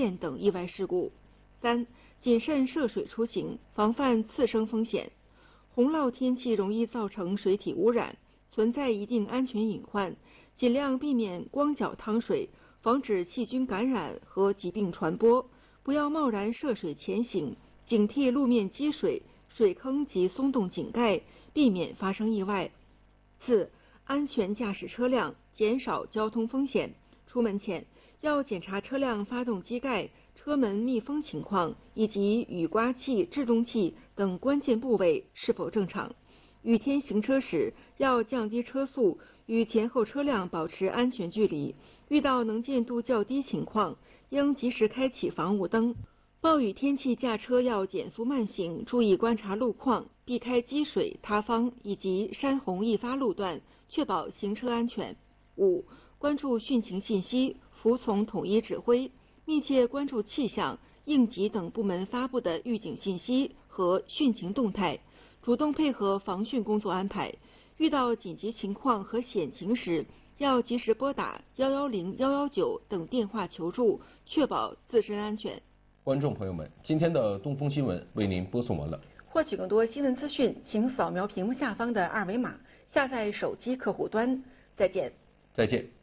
电等意外事故。3、谨慎涉水出行，防范次生风险。洪涝天气容易造成水体污染，存在一定安全隐患，尽量避免光脚趟水，防止细菌感染和疾病传播。不要贸然涉水前行，警惕路面积水、水坑及松动井盖，避免发生意外。4、安全驾驶车辆，减少交通风险。出门前要检查车辆发动机盖、车门密封情况以及雨刮器、制动器等关键部位是否正常。雨天行车时要降低车速，与前后车辆保持安全距离。遇到能见度较低情况，应及时开启防雾灯。暴雨天气驾车要减速慢行，注意观察路况，避开积水、塌方以及山洪易发路段，确保行车安全。5、关注汛情信息，服从统一指挥，密切关注气象、应急等部门发布的预警信息和汛情动态，主动配合防汛工作安排。遇到紧急情况和险情时，要及时拨打110、119等电话求助，确保自身安全。 观众朋友们，今天的东风新闻为您播送完了。 获取更多新闻资讯，请扫描屏幕下方的2维码，下载手机客户端。再见。 再见。